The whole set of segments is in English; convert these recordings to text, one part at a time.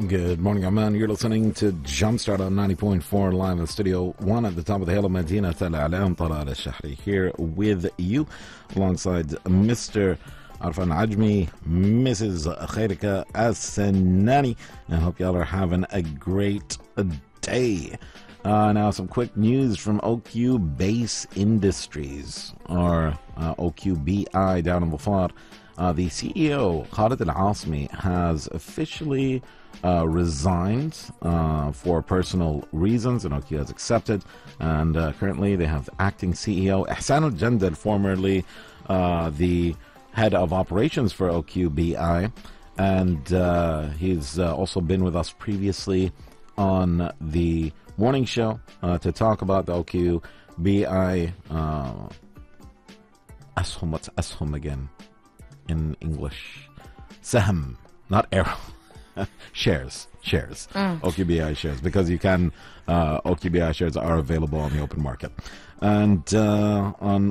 Good morning, Oman. You're listening to Jumpstart on 90.4 live in Studio 1 at the top of the hill of Medina Al-Alam, Talal Al-Shahri, here with you alongside Mr. Arfan Ajmi, Mrs. Khairika As-Sanani. I hope y'all are having a great day. Now, some quick news from OQ Base Industries, or OQBI down in Dhafar. The CEO, Khalid Al-Asmi, has officially resigned for personal reasons, and OQ has accepted. And currently they have acting CEO Ihsan Al-Jandal, formerly the head of operations for OQBI, and he's also been with us previously on the morning show to talk about the OQBI Ashum. What's Ashum again in English? Sahm, not arrow. shares. OQBI shares, because you can OQBI shares are available on the open market. And on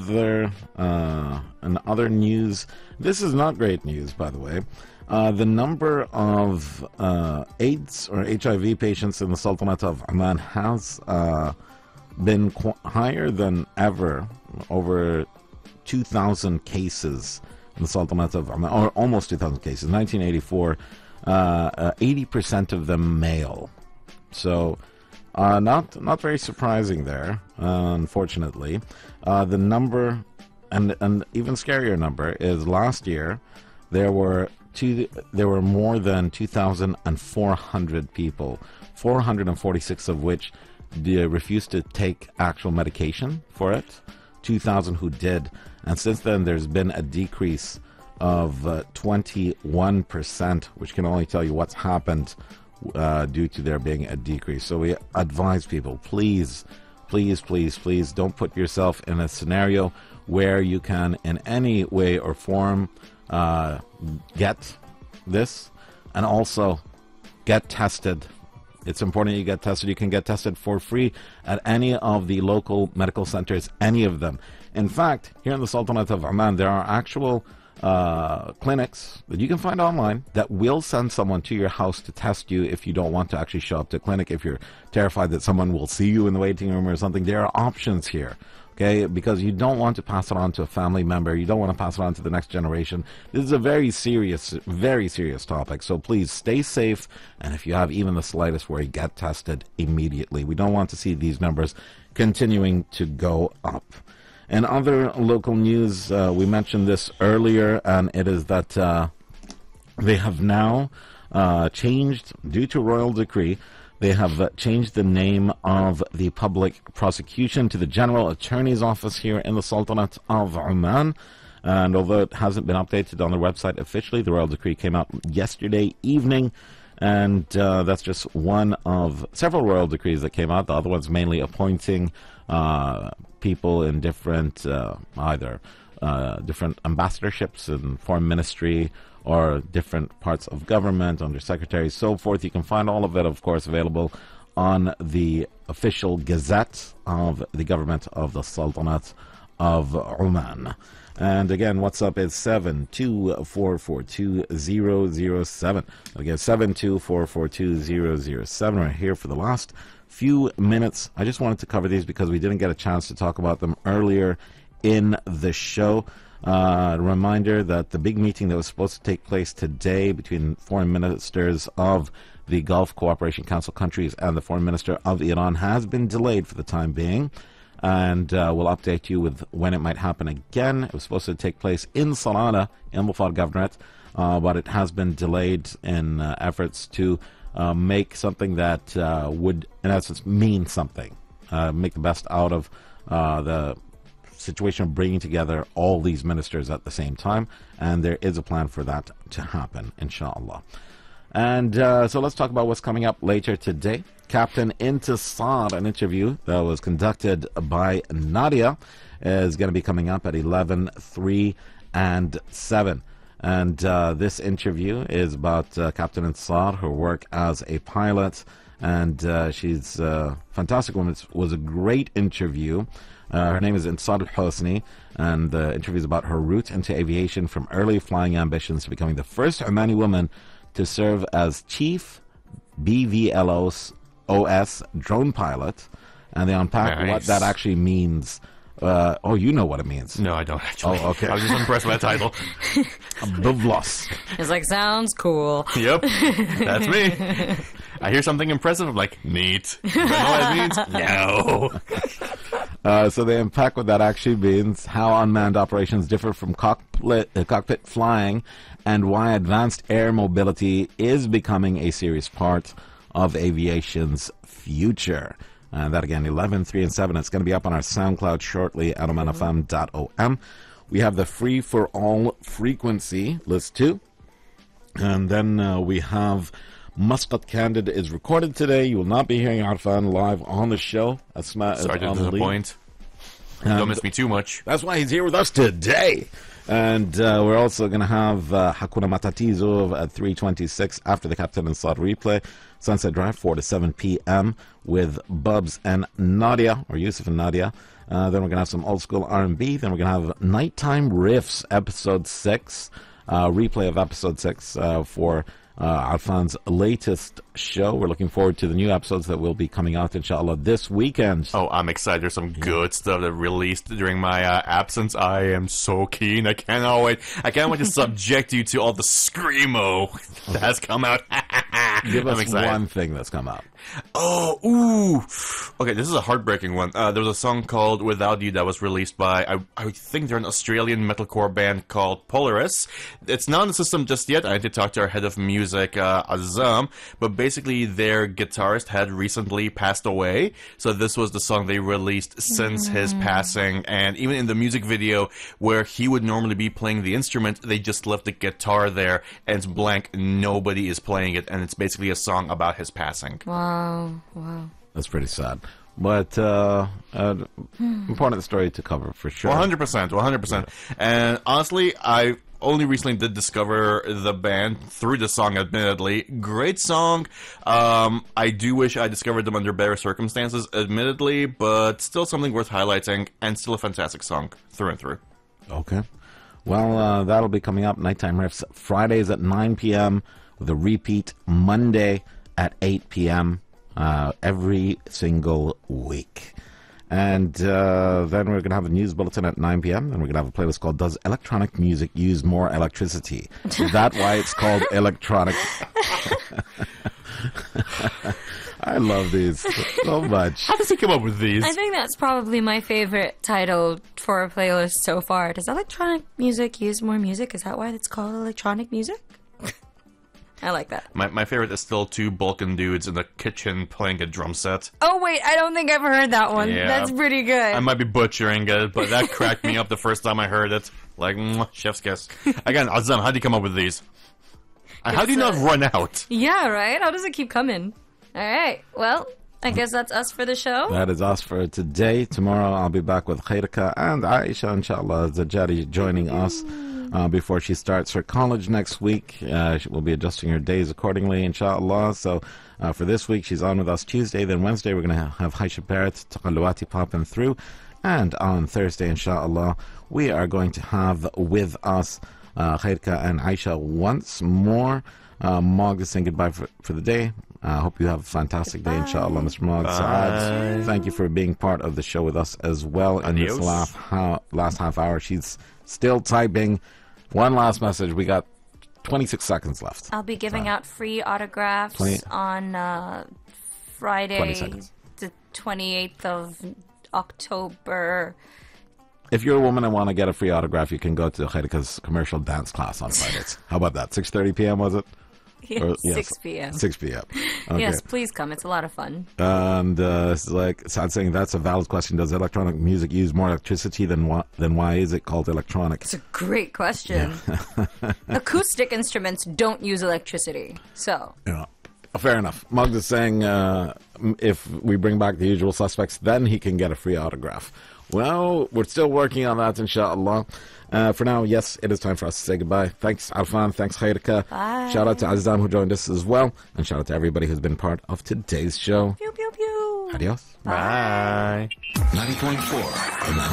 other news, this is not great news, by the way. The number of AIDS or HIV patients in the Sultanate of Oman has been higher than ever, over 2,000 cases in the Sultanate of Oman, or almost 2,000 cases. 1984, 80% of them male. So not very surprising there, unfortunately. The number, and even scarier number, is last year there were more than 2,400 people, 446 of which refused to take actual medication for it, 2,000 who did. And since then, there's been a decrease of 21%, which can only tell you what's happened due to there being a decrease. So we advise people, please don't put yourself in a scenario where you can in any way or form get this, and also get tested. It's important you get tested. You can get tested for free at any of the local medical centers, any of them. In fact, here in the Sultanate of Oman, there are actual clinics that you can find online that will send someone to your house to test you if you don't want to actually show up to a clinic, if you're terrified that someone will see you in the waiting room or something. There are options here, okay? Because you don't want to pass it on to a family member. You don't want to pass it on to the next generation. This is a very serious topic. So please stay safe. And if you have even the slightest worry, get tested immediately. We don't want to see these numbers continuing to go up. And other local news, we mentioned this earlier, and it is that they have now changed, due to royal decree, they have changed the name of the public prosecution to the General Attorney's Office here in the Sultanate of Oman. And although it hasn't been updated on the website officially, the royal decree came out yesterday evening. And that's just one of several royal decrees that came out. The other one's mainly appointing people in different, either different ambassadorships and foreign ministry, or different parts of government, under secretaries, so forth. You can find all of it, of course, available on the official gazette of the government of the Sultanate of Oman. And again, WhatsApp is 724420007. Again, 724420007. We're here for the last few minutes. I just wanted to cover these because we didn't get a chance to talk about them earlier in the show. Reminder that the big meeting that was supposed to take place today between foreign ministers of the Gulf Cooperation Council countries and the foreign minister of Iran has been delayed for the time being. And we'll update you with when it might happen again. It was supposed to take place in Salana, in Dhafar Governorate, but it has been delayed in efforts to make something that would, in essence, mean something. Make the best out of the situation of bringing together all these ministers at the same time. And there is a plan for that to happen, inshallah. And so let's talk about what's coming up later today. Captain Intisar, an interview that was conducted by Nadia, is going to be coming up at 11, 3, and 7. And this interview is about Captain Intisar, her work as a pilot. And she's a fantastic woman. It was a great interview. Her name is Intisar Al-Hosni, and the interview is about her route into aviation from early flying ambitions to becoming the first Omani woman to serve as chief BVLOS drone pilot. And they unpack what that actually means. You know what it means. No, I don't actually. Oh, okay. I was just impressed by that title. BVLOS. It's like, sounds cool. Yep, that's me. I hear something impressive, I'm like, neat. Do I know what it means? No. So they unpack what that actually means, how unmanned operations differ from cockpit flying, and why advanced air mobility is becoming a serious part of aviation's future. And that again, 11, 3, and 7. It's going to be up on our SoundCloud shortly at omanfm.om. We have the Free for All frequency list too. And then we have Muscat Candid is recorded today. You will not be hearing Arfan live on the show. Sorry to disappoint. Don't miss me too much. That's why he's here with us today. And we're also going to have Hakuna Matatizo at 3:26 after the Captain and Slot replay. Sunset Drive, 4 to 7 p.m. with Bubs and Nadia, or Yusuf and Nadia. Then we're going to have some old school R&B. Then we're going to have Nighttime Riffs, episode 6. Replay of episode 6 for Arfan's latest show. We're looking forward to the new episodes that will be coming out, inshallah, this weekend. Oh, I'm excited. There's some good stuff that released during my absence. I am so keen. I cannot wait. I can't wait to subject you to all the screamo that has come out. Give us one thing that's come out. Oh, ooh. Okay, this is a heartbreaking one. There was a song called Without You that was released by, I think they're an Australian metalcore band called Polaris. It's not in the system just yet. I had to talk to our head of music, Azam, but basically their guitarist had recently passed away. So this was the song they released since his passing. And even in the music video where he would normally be playing the instrument, they just left the guitar there and it's blank. Nobody is playing it. And it's basically a song about his passing. Wow. That's pretty sad. But important story to cover for sure. 100%. And honestly, I only recently did discover the band through the song, admittedly. Great song. I do wish I discovered them under better circumstances, admittedly, but still something worth highlighting and still a fantastic song through and through. Okay. Well, that'll be coming up. Nighttime Riffs Fridays at 9 p.m. with a repeat Monday at 8 p.m. Every single week. And then we're going to have a news bulletin at 9 p.m. and we're going to have a playlist called Does Electronic Music Use More Electricity? Is that why it's called electronic? I love these so much. How does he come up with these? I think that's probably my favorite title for a playlist so far. Does electronic music use more music? Is that why it's called electronic music? I like that. My favorite is still two Balkan dudes in the kitchen playing a drum set. Oh, wait, I don't think I've heard that one. Yeah. That's pretty good. I might be butchering it, but that cracked me up the first time I heard it. Like, chef's kiss. Again, Azam, how do you come up with these? And how do you not run out? Yeah, right? How does it keep coming? All right, well, I guess that's us for the show. That is us for today. Tomorrow I'll be back with Khairika and Aisha, inshallah, Zajari joining us. Before she starts her college next week. She will be adjusting her days accordingly, inshallah. So for this week, she's on with us Tuesday. Then Wednesday, we're going to have Haisha Barrett, Taqalluati popping through. And on Thursday, inshallah, we are going to have with us Khairika and Aisha once more. Mog is saying goodbye for the day. I hope you have a fantastic day, inshallah, Mr. Mog. Saad, thank you for being part of the show with us as well. In this last half hour. She's still typing. One last message. We got 26 seconds left. I'll be giving out free autographs on Friday, the 28th of October. If you're a woman and want to get a free autograph, you can go to Khairika's commercial dance class on Fridays. How about that? 6:30 p.m. was it? Yes, 6 p.m. 6 p.m. Okay. Yes, please come. It's a lot of fun. And it's like Saad saying that's a valid question. Does electronic music use more electricity than why is it called electronic? It's a great question. Yeah. Acoustic instruments don't use electricity, so. Yeah. Fair enough. Mugg is saying if we bring back the usual suspects, then he can get a free autograph. Well, we're still working on that, inshallah. For now, yes, it is time for us to say goodbye. Thanks, Arfan. Thanks, Khairika. Bye. Shout out to Azam, who joined us as well. And shout out to everybody who's been part of today's show. Pew, pew, pew. Adios. Bye. 90.4.